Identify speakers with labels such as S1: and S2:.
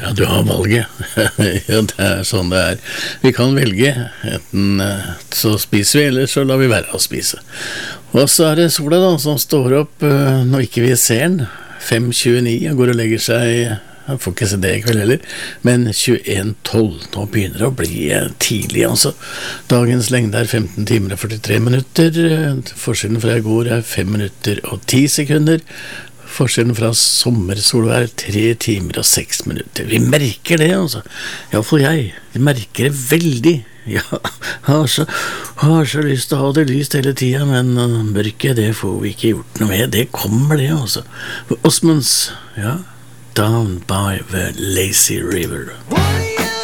S1: Ja, du har valget. Ja, det sånn det Vi kan velge. Enten så spiser vi, eller så lar vi være å spise. Og så det sola da, som står opp når ikke vi ser den. 5:29, og går og legger seg. Jeg får ikke se det i kveld heller. Men 21:12, nå begynner det å bli tidlig, altså. Dagens lengde 15 timer og 43 minutter. Forskjellen fra i går 5 minutter og 10 sekunder. Forskjellen fra sommersolvær 3 timer og 6 minutter. Vi merker det, altså. Ja, for jeg merker det veldig. Ja, har så lyst til å ha det lyst hele tiden, men mørket, det får vi ikke gjort noe med. Det kommer det, altså. Osmonds, ja, Down by the Lazy River.